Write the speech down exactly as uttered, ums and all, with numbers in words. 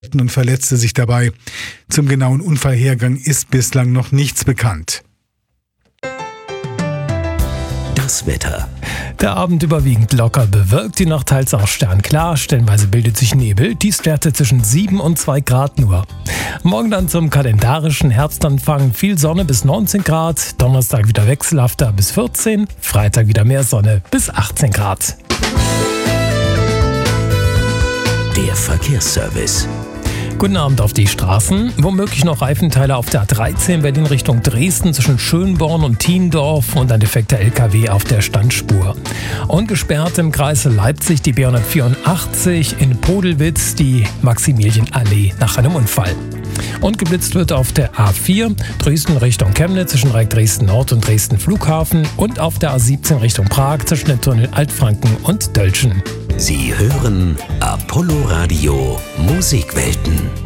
und verletzte sich dabei. Zum genauen Unfallhergang ist bislang noch nichts bekannt. Das Wetter. Der Abend überwiegend locker bewölkt, die Nacht teils auch sternklar, stellenweise bildet sich Nebel, Tiefstwerte zwischen sieben und zwei Grad nur. Morgen dann zum kalendarischen Herbstanfang, viel Sonne bis neunzehn Grad, Donnerstag wieder wechselhafter bis vierzehn, Freitag wieder mehr Sonne bis achtzehn Grad. Der Verkehrsservice. Guten Abend auf die Straßen. Womöglich noch Reifenteile auf der A dreizehn Berlin Richtung Dresden zwischen Schönborn und Thiendorf und ein defekter L K W auf der Standspur. Und gesperrt im Kreis Leipzig die B hundertvierundachtzig in Podelwitz die Maximilienallee nach einem Unfall. Und geblitzt wird auf der A vier Dresden Richtung Chemnitz zwischen Dreieck Dresden Nord und Dresden Flughafen und auf der A siebzehn Richtung Prag zwischen dem Tunnel Altfranken und Dölschen. Sie hören Apollo Radio Musikwelten.